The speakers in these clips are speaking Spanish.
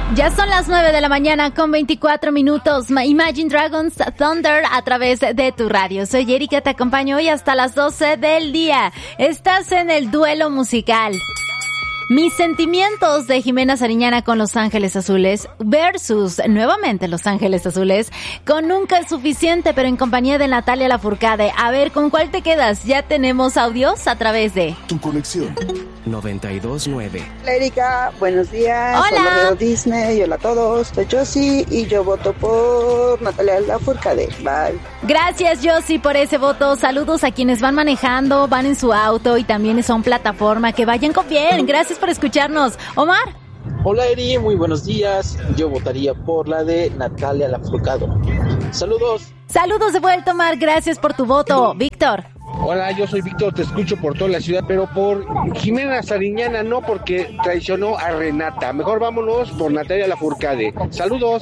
Ya son las 9 de la mañana con 24 minutos. Imagine Dragons Thunder a través de tu radio. Soy Erika, te acompaño hoy hasta las 12 del día. Estás en el duelo musical. Mis sentimientos de Jimena Sariñana con Los Ángeles Azules versus nuevamente Los Ángeles Azules con Nunca es Suficiente, pero en compañía de Natalia Lafourcade. A ver, ¿con cuál te quedas? Ya tenemos audios a través de Tu Conexión 92.9. Hola Erika, buenos días. Hola. Hola Veo Disney, hola a todos. Soy Josie y yo voto por Natalia Lafourcade. Bye. Gracias, Josie, por ese voto. Saludos a quienes van manejando, van en su auto y también son plataforma. Que vayan con bien. Gracias por escucharnos. Omar. Hola Eri, muy buenos días. Yo votaría por la de Natalia Lafourcade. Saludos. Saludos de vuelta, Omar. Gracias por tu voto. Víctor. Hola, yo soy Víctor, te escucho por toda la ciudad, pero por Jimena Sariñana no, porque traicionó a Renata. Mejor vámonos por Natalia Lafourcade. Saludos.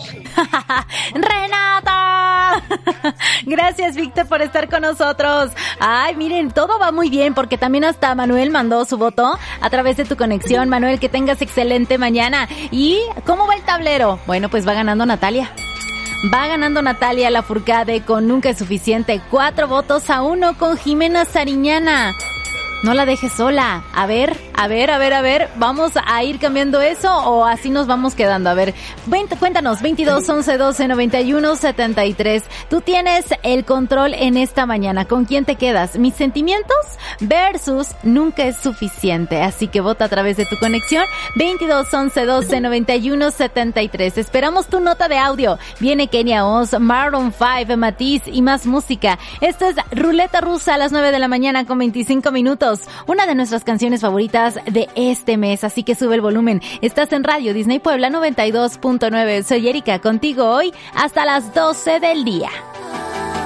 ¡Renata! Gracias, Víctor, por estar con nosotros. Ay, miren, todo va muy bien porque también hasta Manuel mandó su voto a través de Tu Conexión. Manuel, que tengas excelente mañana. ¿Y cómo va el tablero? Bueno, pues va ganando Natalia. Va ganando Natalia Lafourcade con Nunca es Suficiente. 4-1 con Jimena Sariñana. No la dejes sola. A ver. ¿Vamos a ir cambiando eso o así nos vamos quedando? A ver, cuéntanos. 22 11 12 91 73. Tú tienes el control en esta mañana. ¿Con quién te quedas? Mis sentimientos versus Nunca es Suficiente. Así que vota a través de Tu Conexión. 22 11 12 91 73. Esperamos tu nota de audio. Viene Kenia Oz, Maroon 5, Matiz y más música. Esto es Ruleta Rusa a las 9 de la mañana con 25 minutos. Una de nuestras canciones favoritas de este mes, así que sube el volumen. Estás en Radio Disney Puebla 92.9. Soy Erika, contigo hoy hasta las 12 del día.